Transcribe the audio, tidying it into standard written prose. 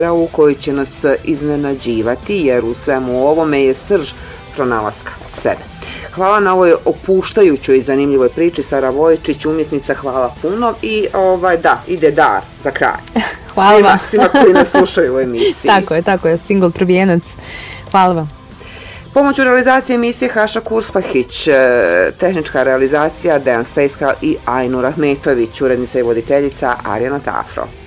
u koji će nas iznenađivati, jer u svemu ovome je srž pronalaska sebe. Hvala na ovoj opuštajućoj i zanimljivoj priči, Sara Vojičić, umjetnica, hvala puno i ide dar za kraj. Hvala vam. Svima koji nas slušaju u emisiji. Tako je, single prvijenac. Hvala vam. Pomoću realizacije emisije Haša Kurspahić, tehnička realizacija Dejan Stejska i Ajnur Ahmetović, urednica i voditeljica Arjana Tafro.